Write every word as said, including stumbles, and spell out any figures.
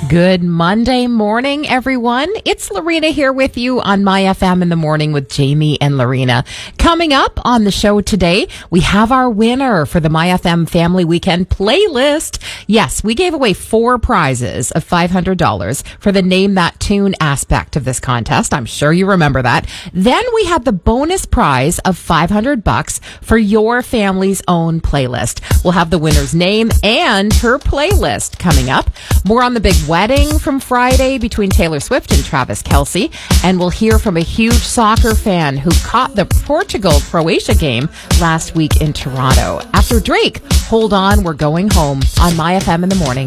Good Monday morning, everyone. It's Lorena here with you on My F M in the Morning with Jamie and Lorena. Coming up on the show today, we have our winner for the My F M Family Weekend playlist. Yes, we gave away four prizes of five hundred dollars for the Name That Tune aspect of this contest. I'm sure you remember that. Then we had the bonus prize of five hundred bucks for your family's own playlist. We'll have the winner's name and her playlist coming up. More on the big wedding from Friday between Taylor Swift and Travis Kelce. And we'll hear from a huge soccer fan who caught the Portugal-Croatia game last week in Toronto. After Drake, Hold On, We're Going Home on My F M in the Morning.